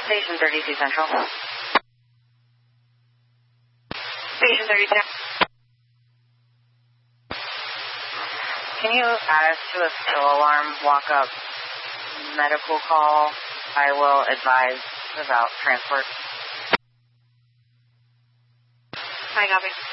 Station 32 Central. Station 32. Can you add us to a spill alarm walk-up medical call? I will advise about transport. Hi, copy.